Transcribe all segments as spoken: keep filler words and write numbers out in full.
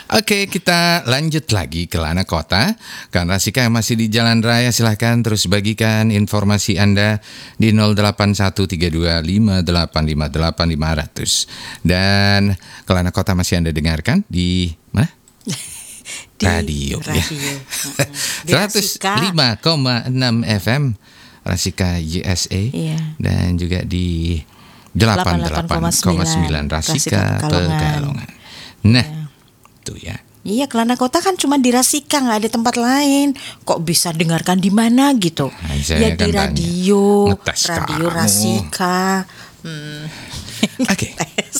Oke, kita lanjut lagi ke Lana Kota. Kan Rasika yang masih di Jalan Raya, silahkan terus bagikan informasi Anda di nol delapan satu tiga dua lima delapan lima delapan lima nol nol. Dan ke Lana Kota masih Anda dengarkan di mana? Di radio, radio. Ya. seratus lima koma enam F M Rasika J S A, iya. Dan juga di delapan puluh delapan koma sembilan Rasika Pekalongan. Nah, ya. Itu ya. Iya, Kelana Kota kan cuma di Rasika, nggak ada tempat lain. Kok bisa dengarkan di mana gitu? Nah, ya kan di radio, ngetes radio kamu. Rasika. Hmm. Oke. Okay.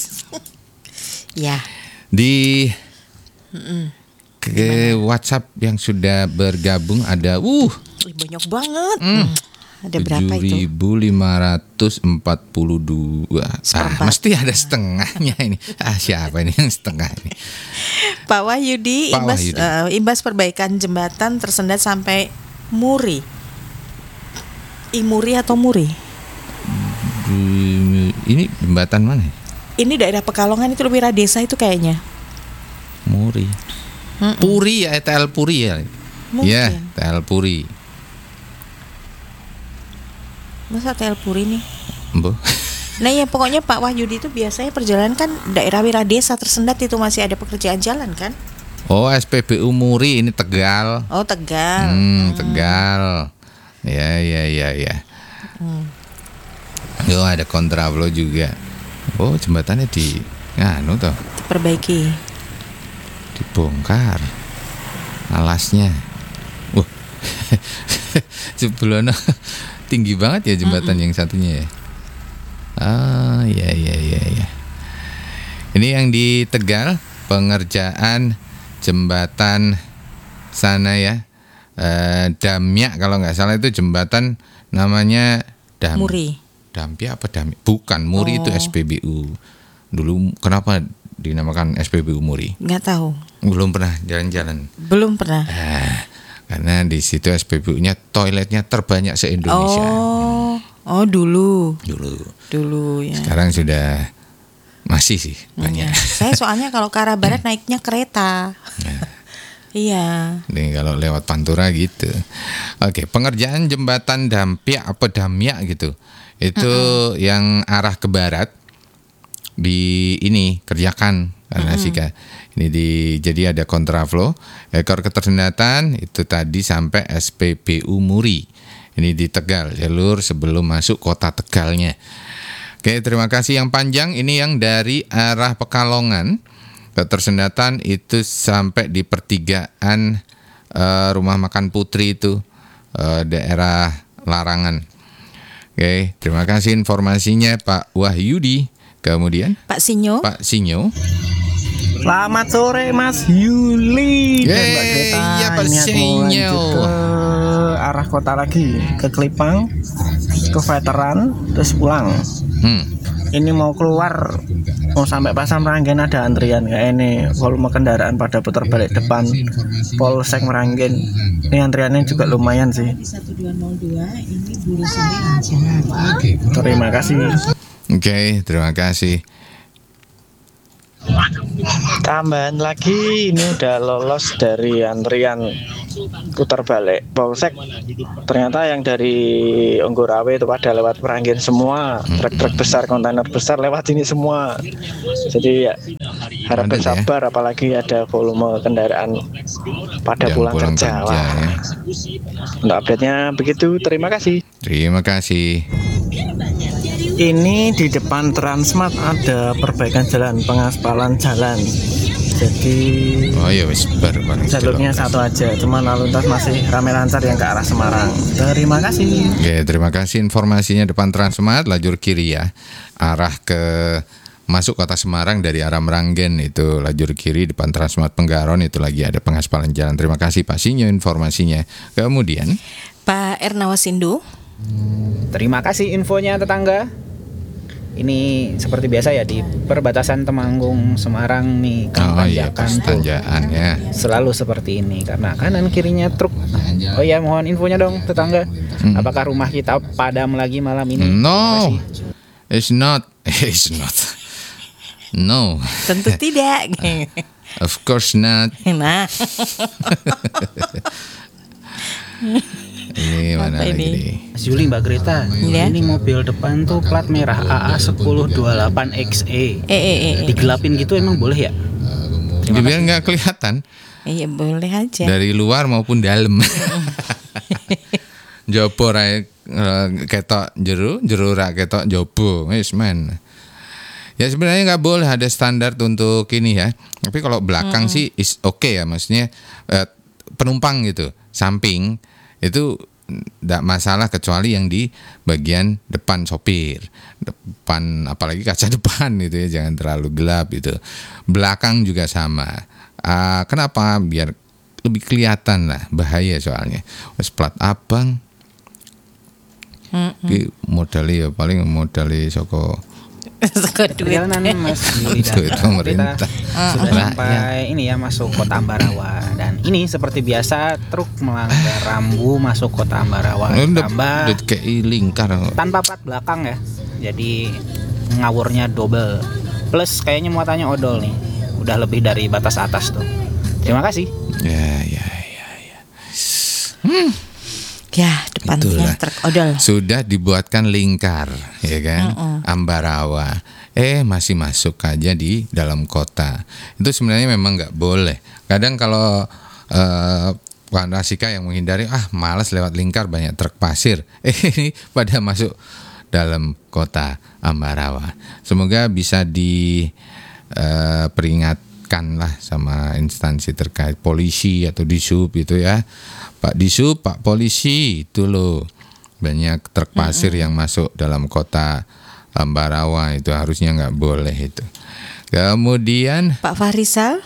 Ya. Di Mm-mm. ke Gimana? WhatsApp yang sudah bergabung ada, uh, banyak banget. Mm. Ada berapa itu? tujuh ribu lima ratus empat puluh dua. Ah, mesti ada setengahnya ini. Ah, siapa ini yang setengah ini? Pak Wahyudi, Pak imbas, Wahyudi. Uh, imbas perbaikan jembatan tersendat sampai Muri. Imuri atau Muri? Ini jembatan mana? Ini daerah Pekalongan itu Wira Desa itu kayaknya. Muri. Mm-mm. Puri ya, T L Puri ya. Mungkin. Ya, T L Puri. Masa T L Puri nih? Mbok. Nah ya pokoknya Pak Wahyudi itu biasanya perjalanan kan daerah Wira Desa tersendat itu masih ada pekerjaan jalan kan? Oh, S P B U Muri ini Tegal. Oh, Tegal. Hmm, hmm. Tegal. Ya, ya, ya, ya. Hmm. Oh, ada kontraflow juga. Oh, jembatannya di nganu toh. Diperbaiki. Dibongkar. Alasnya. Wah. Sebelumnya tinggi banget ya jembatan Mm-mm. yang satunya ya. Ah, ya, ya, ya, ya. Ini yang di Tegal, pengerjaan jembatan sana ya. Eh, Damyak kalau nggak salah itu jembatan namanya Dam. Muri. Dampiak apa Damyak? Bukan, Muri oh. itu S P B U. Dulu kenapa dinamakan S P B U Muri? Nggak tahu. Belum pernah jalan-jalan. Belum pernah. Ah. Karena di situ S P B U-nya toiletnya terbanyak se-Indonesia. Oh, oh dulu. Dulu. Dulu ya. Sekarang sudah masih sih banyak. Ya. Saya soalnya kalau ke arah barat naiknya kereta. Nah. Iya. Ini kalau lewat Pantura gitu. Oke, pengerjaan jembatan Dampiak apa Damyak gitu. Itu Mm-mm. yang arah ke barat di ini kerjakan karena mm-hmm. Sika ini di jadi ada kontraflow ekor ketersendatan itu tadi sampai S P B U Muri ini di Tegal jalur sebelum masuk kota Tegalnya. Oke, terima kasih yang panjang ini yang dari arah Pekalongan ketersendatan itu sampai di pertigaan uh, rumah makan Putri itu uh, daerah Larangan. Oke, terima kasih informasinya Pak Wahyudi. Kemudian Pak Sinyo. Pak Sinyo. Selamat sore Mas Yuli dan Mbak Greta. Iya Pak Ini aku Sinyo. lanjut ke arah kota lagi, ke Kelipang, ke Veteran, terus pulang. Hmm. Ini mau keluar, mau sampai Pasar Meranggen ada antrian kayak ini, volume kendaraan pada putar balik depan Polsek Meranggen. Ini antriannya juga lumayan sih. Terima kasih. Oke, okay, terima kasih. Tambahan lagi, ini udah lolos dari antrian putar balik Polsek. Ternyata yang dari Onggurawe itu pada lewat Meranggen semua. Truk-truk besar, kontainer besar lewat ini semua. Jadi ya harap bersabar ya. Apalagi ada volume kendaraan pada pulang, pulang kerja, kerja ya. Untuk update-nya begitu, terima kasih. Terima kasih. Ini di depan Transmart ada perbaikan jalan, pengaspalan jalan. Jadi oh ya wis baru jalurnya satu aja, cuma lalu lintas masih ramai lancar yang ke arah Semarang. Terima kasih. Oke, terima kasih informasinya depan Transmart lajur kiri ya. Arah ke masuk kota Semarang dari arah Meranggen itu lajur kiri depan Transmart Penggaron itu lagi ada pengaspalan jalan. Terima kasih Pak Sinyo informasinya. Kemudian Pak Ernawasindu. Terima kasih infonya tetangga. Ini seperti biasa ya di perbatasan Temanggung Semarang nih kan oh, iya, tanjakan tuh ya. Selalu seperti ini karena kanan kirinya truk. Oh ya, mohon infonya dong tetangga. Hmm. Apakah rumah kita padam lagi malam ini? No, it's not. It's not. No. Tentu tidak. Of course not. Nah, Ini mana Apa lagi ini? nih? Mas Juli, Mbak Greta, Iya. ini mobil depan tuh plat merah A A satu nol dua delapan X E. eh eh eh, eh. Digelapin gitu emang boleh ya? Ya, biar nggak kelihatan Iya boleh aja. dari luar maupun dalam. Jopo rae eh, ketok jero, jero ra ketok jopo. Wis men. Ya sebenarnya nggak boleh ada standar untuk ini ya. Tapi kalau belakang Hmm. sih is oke okay ya, maksudnya eh, penumpang gitu, samping itu tidak masalah kecuali yang di bagian depan sopir, depan apalagi kaca depan gitu ya, jangan terlalu gelap gitu. Belakang juga sama. Ah, kenapa? Biar lebih kelihatan lah, bahaya soalnya. Wes plat abang. Ki modalnya ya paling modalnya soko Sekut duit. Perjalanan Mas Juli dan Duit Mbak pemerintah. Greta sudah Rakyat. sampai ini ya, masuk kota Ambarawa. Dan ini seperti biasa truk melanggar rambu masuk kota Ambarawa. Tambah Udah kayak lingkar. tanpa plat belakang ya, jadi ngawurnya double. Plus kayaknya muatannya odol nih, udah lebih dari batas atas tuh. Terima kasih. Ya ya ya ya. Ya depannya Itulah. truk odol. Sudah dibuatkan lingkar, ya kan? Ambarawa. Eh masih masuk aja di dalam kota. Itu sebenarnya memang nggak boleh. Kadang kalau eh, Pak Rasika yang menghindari, ah malas lewat lingkar banyak truk pasir. Eh ini pada masuk dalam kota Ambarawa. Semoga bisa diperingatkan lah sama instansi terkait, polisi atau Disub itu ya. Pak Disub, Pak Polisi, itu loh banyak truk pasir yang masuk dalam kota Ambarawa, itu harusnya nggak boleh itu. Kemudian Pak Farisal,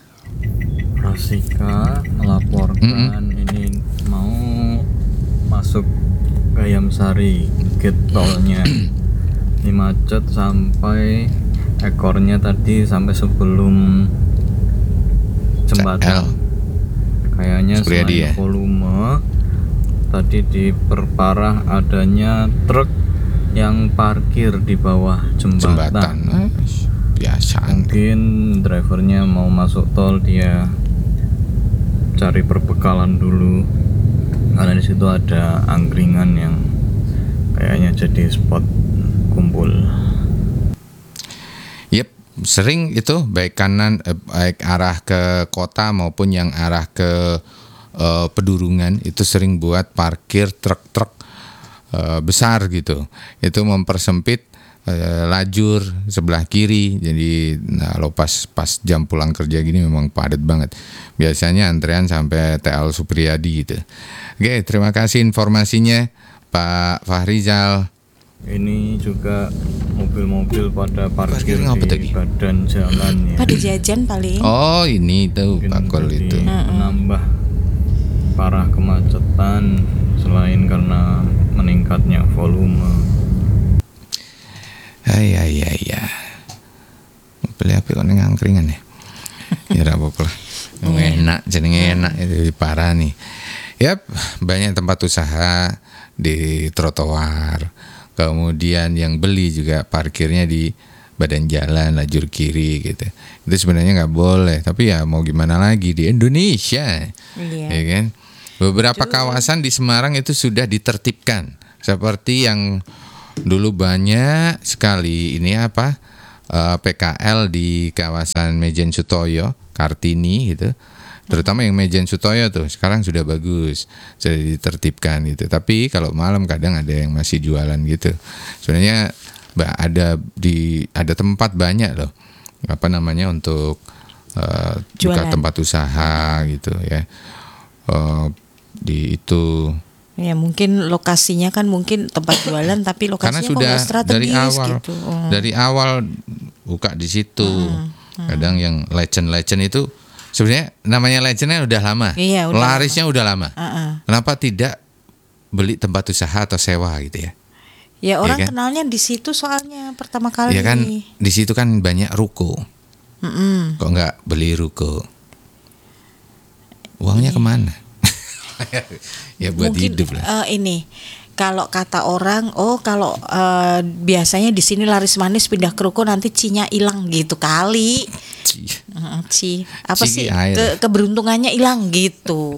Rasika melaporkan ini mau masuk Gayam Sari, gate tolnya ini macet sampai ekornya tadi sampai sebelum jembatan. Kayaknya Supriyadi selain ya? volume tadi diperparah adanya truk yang parkir di bawah jembatan, jembatan. eh, biasa. Mungkin drivernya mau masuk tol, dia cari perbekalan dulu karena di situ ada angkringan yang kayaknya jadi spot kumpul. Yep, sering itu baik kanan eh, baik arah ke kota maupun yang arah ke eh, pedurungan itu sering buat parkir truk-truk eh, besar gitu. Itu mempersempit eh, lajur sebelah kiri. Jadi nah, lo pas pas jam pulang kerja gini memang padat banget. Biasanya antrean sampai T L Supriyadi gitu. Oke, terima kasih informasinya Pak Fahrizal. Ini juga mobil-mobil pada parkir Parkir ngapa tadi? di badan jalan ya. pada jajan paling. Oh, ini tuh Mungkin Pak Kol jadi itu. menambah parah kemacetan selain karena meningkatnya volume. Hai hai hai ya. Beli apa kok ning angkringan ya? Ya ora apa-apa lah. Yang enak, jenenge enak itu parah nih. Yap, banyak tempat usaha di trotoar. Kemudian yang beli juga parkirnya di badan jalan, lajur kiri gitu. Itu sebenarnya nggak boleh, tapi ya mau gimana lagi di Indonesia, Iya. ya kan? Beberapa kawasan di Semarang itu sudah ditertibkan, seperti yang dulu banyak sekali ini apa eh, P K L di kawasan Mejen Sutoyo, Kartini gitu. Terutama yang Mejen Sutoyo tuh sekarang sudah bagus, sudah ditertibkan gitu. Tapi kalau malam kadang ada yang masih jualan gitu. Sebenarnya ba- ada di ada tempat banyak loh, apa namanya untuk uh, buka Jualan. tempat usaha gitu ya. Uh, di itu Ya mungkin lokasinya kan mungkin tempat jualan tapi karena lokasinya kok sudah nggak strategis dari awal gitu. Oh. dari awal buka di situ. Kadang yang legend-legend itu sebenarnya namanya legendnya udah lama, Iya, udah larisnya udah lama. Uh-uh. Kenapa tidak beli tempat usaha atau sewa gitu ya? Ya orang kan? kenalnya di situ soalnya pertama kali. Ya kan di situ kan banyak ruko. Mm-mm. Kok nggak beli ruko? Uangnya kemana? Ya buat Mungkin hidup lah. eh, ini kalau kata orang, oh kalau eh, biasanya di sini laris manis pindah ke ruko nanti cinya hilang gitu kali. Cie. Heeh. Mm, Ci, apa Ci sih air. ke, keberuntungannya hilang gitu.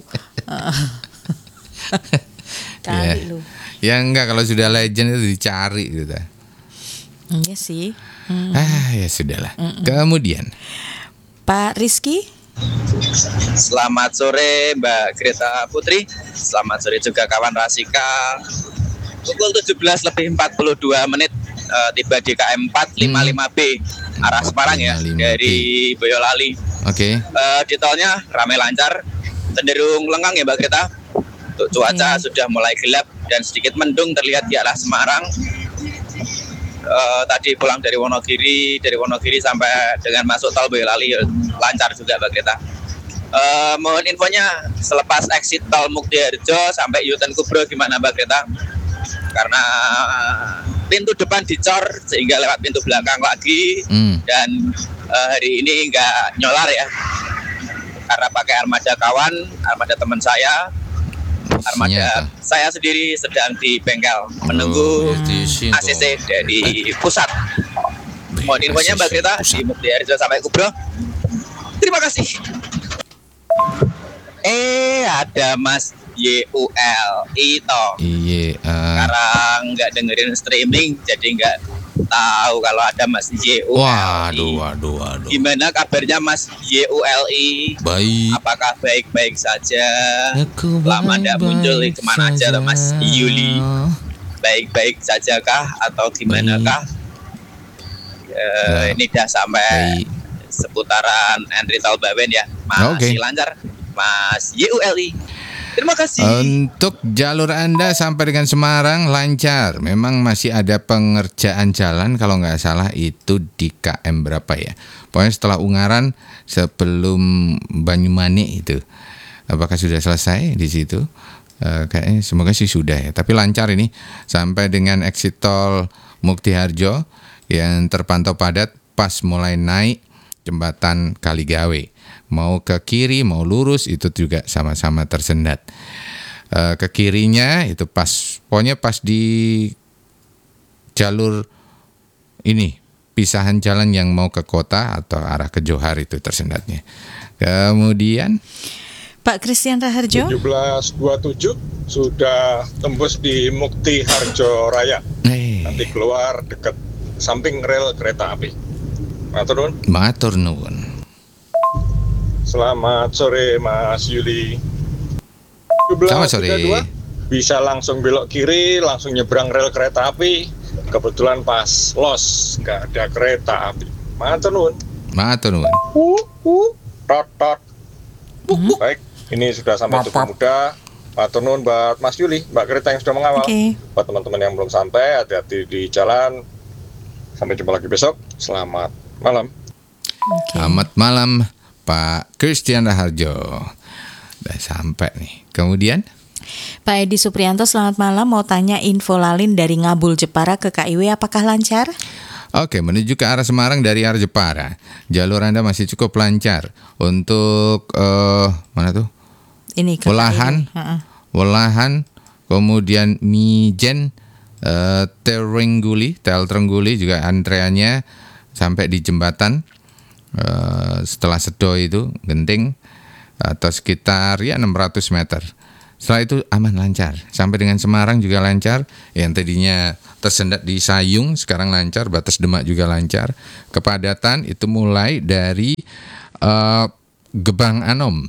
Kali Ya. lu. Ya enggak, kalau sudah legend itu dicari gitu. Iya sih. Mm. Ah, ya sudahlah. Kemudian Pak Rizky, Selamat sore Mbak Greta Putri. Selamat sore juga kawan Rasika. Pukul tujuh belas lebih empat puluh dua menit eh, tiba di K M empat lima lima B arah Semarang ya, empat lima lima B. dari Boyolali. oke. Eh, di tolnya ramai lancar, cenderung lengang ya Mbak Greta. Untuk cuaca sudah mulai gelap dan sedikit mendung terlihat di arah Semarang. Eh, tadi pulang dari Wonogiri, dari Wonogiri sampai dengan masuk tol Boyolali lancar juga Mbak Greta. Uh, mohon infonya selepas exit tol Muktiharjo sampai U-turn Kubro gimana Mbak Greta? Karena pintu depan dicor sehingga lewat pintu belakang lagi. Hmm. Dan uh, hari ini nggak nyolar ya, karena pakai armada kawan, armada teman saya, armada Sinyata. saya sendiri sedang di bengkel Oh, menunggu di sini A C C kok. dari pusat. Mohon infonya Mbak Greta di Muktiharjo sampai Kubro. Terima kasih. Eh, ada Mas Y U L itu. Iya. eh, Sekarang nggak dengerin streaming, jadi nggak tahu kalau ada Mas Y U L I. waduh, waduh, waduh. Gimana kabarnya Mas Y U L I? Baik. Apakah baik-baik saja? Aku Lama nggak muncul, baik-baik kemana aja loh Mas saja. Yuli? Baik-baik saja kah atau gimana Baik. kah? Eh, Ya. Ini dah sampai Baik. seputaran Henry Talbawen ya, masih Oke. lancar Mas Y U L I. Terima kasih. Untuk jalur Anda sampai dengan Semarang lancar. Memang masih ada pengerjaan jalan kalau nggak salah itu di K M berapa ya. Pokoknya setelah Ungaran sebelum Banyumanik itu. Apakah sudah selesai di situ? Eh, kayaknya semoga sih sudah ya. Tapi lancar ini sampai dengan exit tol Muktiharjo yang terpantau padat pas mulai naik jembatan Kaligawe. Mau ke kiri, mau lurus itu juga sama-sama tersendat. E, ke kirinya itu pas, pokoknya pas di jalur ini, pisahan jalan yang mau ke kota atau arah ke Johar itu tersendatnya. Kemudian Pak Christian Raharjo, tujuh belas dua puluh tujuh sudah tembus di Mukti Harjo Raya. eh, Nanti keluar dekat samping rel kereta api. Matur nuwun. matur nuwun. Selamat sore Mas Yuli. tujuh belas Selamat sore. tiga puluh dua bisa langsung belok kiri, langsung nyebrang rel kereta api. Kebetulan pas los nggak ada kereta api. Matur nuwun. Matur nuwun. Uh, uh, tot tot. Baik, ini sudah sampai Tugu Muda. Matur nuwun buat Mas Yuli, Mbak Greta yang sudah mengawal. Oke. Buat teman-teman yang belum sampai, hati-hati di jalan. Sampai jumpa lagi besok. Selamat malam. Selamat malam Pak Christian Raharjo. Udah sampai nih. Kemudian Pak Edi Suprianto, selamat malam. Mau tanya info lalin dari Ngabul Jepara ke K I W apakah lancar? Oke, menuju ke arah Semarang dari arah Jepara. Jalur Anda masih cukup lancar. Untuk eh, mana tuh? Ini ke Welahan, K I W. Heeh. Welahan, kemudian Mijen, eh, Terengguli, Tel Terengguli juga antreannya sampai di jembatan. Eh, setelah Sedo itu Genting atau sekitar ya enam ratus meter. Setelah itu aman lancar. Sampai dengan Semarang juga lancar. Yang tadinya tersendat di Sayung sekarang lancar. Batas Demak juga lancar. Kepadatan itu mulai dari eh, Gebang Anom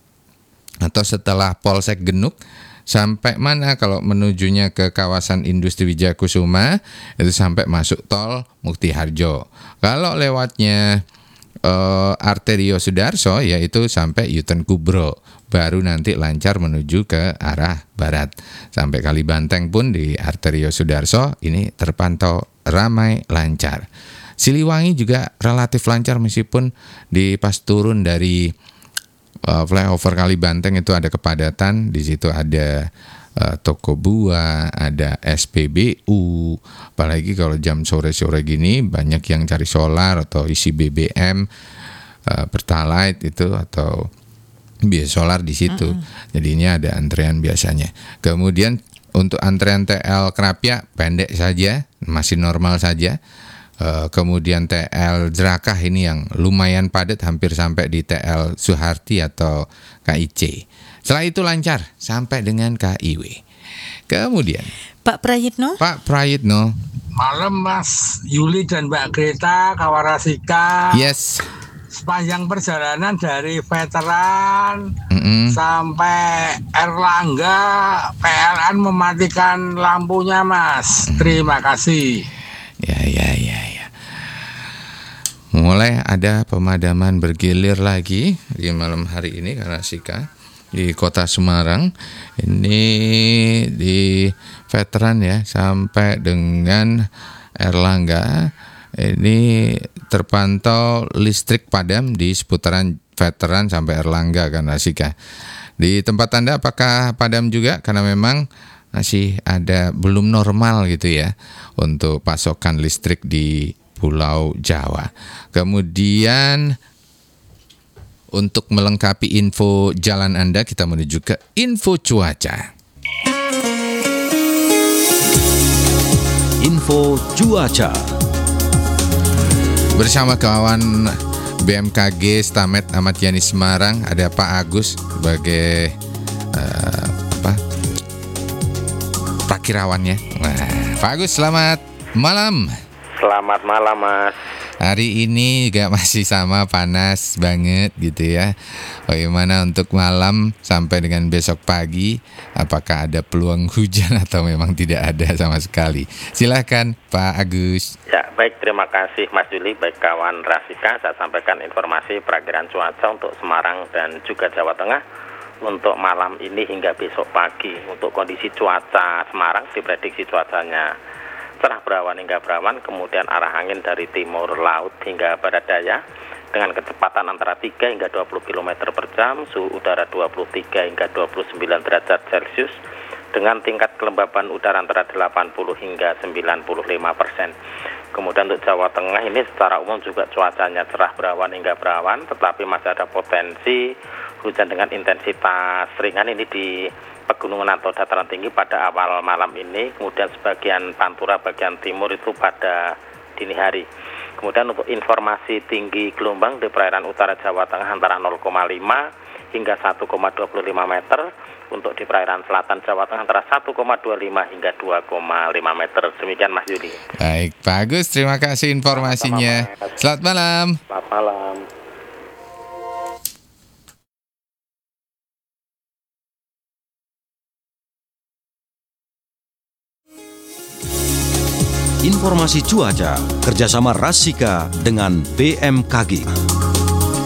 atau setelah Polsek Genuk sampai mana kalau menujunya ke kawasan industri Wijakusuma itu sampai masuk tol Muktiharjo. Kalau lewatnya uh, Arterio Sudarso yaitu sampai U-turn Kubro, baru nanti lancar menuju ke arah barat. Sampai Kalibanteng pun di Arterio Sudarso ini terpantau ramai lancar. Siliwangi juga relatif lancar meskipun di pas turun dari uh, flyover Kalibanteng itu ada kepadatan. Di situ ada uh, toko buah, ada S P B U. Apalagi kalau jam sore-sore gini banyak yang cari solar atau isi B B M, uh, Pertalite itu atau biaya solar di situ. Uh-uh. Jadinya ada antrean biasanya. Kemudian untuk antrean T L Krapia pendek saja, masih normal saja. Uh, kemudian T L Jerakah ini yang lumayan padat, hampir sampai di T L Suharti atau K I C. Setelah itu lancar sampai dengan K I W. Kemudian Pak Prayitno. Pak Prayitno. Malam Mas Yuli dan Mbak Greta Kawarasika. Yes. Sepanjang perjalanan dari veteran Mm-mm. sampai Erlangga, P L N mematikan lampunya Mas. Terima kasih. Ya, ya, ya, ya. Mulai ada pemadaman bergilir lagi di malam hari ini karena Sika di Kota Semarang. Ini di veteran ya sampai dengan Erlangga. Ini terpantau listrik padam di seputaran veteran sampai Erlangga karena Sika. Di tempat Anda apakah padam juga? Karena memang masih ada belum normal gitu ya untuk pasokan listrik di Pulau Jawa. Kemudian untuk melengkapi info jalan Anda, kita menuju ke info cuaca. Info cuaca Bersama kawan B M K G Stamet Ahmad Yani Semarang, ada Pak Agus sebagai uh, apa? Prakirawannya. Nah, Pak Agus, selamat malam. Selamat malam Mas. Hari ini juga masih sama panas banget gitu ya. Bagaimana untuk malam sampai dengan besok pagi? Apakah ada peluang hujan atau memang tidak ada sama sekali? Silakan Pak Agus. Ya baik, terima kasih Mas Juli. Baik kawan Rasika, saya sampaikan informasi perakiran cuaca untuk Semarang dan juga Jawa Tengah untuk malam ini hingga besok pagi. Untuk kondisi cuaca Semarang, diprediksi cuacanya cerah berawan hingga berawan, kemudian arah angin dari timur laut hingga barat daya dengan kecepatan antara tiga hingga dua puluh kilometer per jam, suhu udara dua puluh tiga hingga dua puluh sembilan derajat Celcius dengan tingkat kelembaban udara antara delapan puluh hingga sembilan puluh lima persen. Kemudian untuk Jawa Tengah ini secara umum juga cuacanya cerah berawan hingga berawan, tetapi masih ada potensi hujan dengan intensitas ringan ini di pegunungan atau dataran tinggi pada awal malam ini, kemudian sebagian Pantura bagian timur itu pada dini hari. Kemudian untuk informasi tinggi gelombang di perairan utara Jawa Tengah antara nol koma lima hingga satu koma dua lima meter, untuk di perairan selatan Jawa Tengah antara satu koma dua lima hingga dua koma lima meter. Demikian Mas Yudi. Baik Pak Agus, terima kasih informasinya. Selamat malam. Selamat malam. Informasi cuaca kerjasama Rasika dengan B M K G.